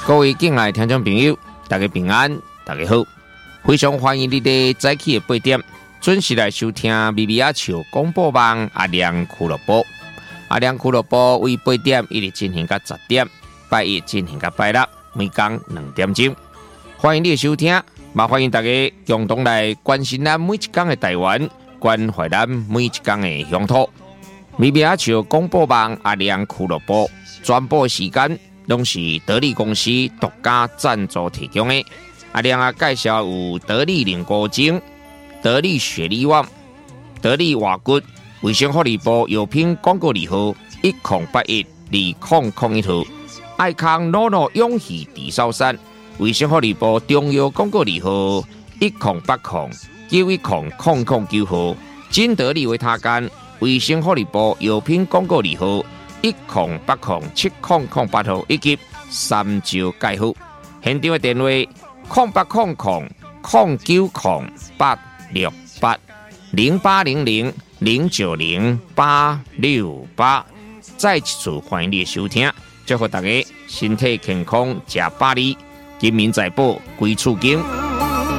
各位敬爱的听众朋友，大家平安，大家好，非常欢迎你在早起的8点准时来收听咪咪阿笑广播网阿亮俱乐部。阿亮俱乐部为8点一直进行到10点，拜一进行到拜六，每天2点钟。欢迎你的收听，也欢迎大家共同来关心咱每一天的台湾，关怀咱每一天的乡土。咪咪阿笑广播网阿亮俱乐部转播时间拢是得力公司独家赞助提供的。阿亮啊，介绍有得力凝固精、得力雪力旺、得力瓦骨、卫生福利部药品广告字号10812001号，爱康诺诺永续地sau山，卫生福利部中药广告字号1080910009号，金得力维他干，卫生福利部药品广告字号10807008号，以及三招介护。现场的电话080009086868再一次欢迎你的收听，祝福大家身体健康，吃百里，金民财宝归厝经。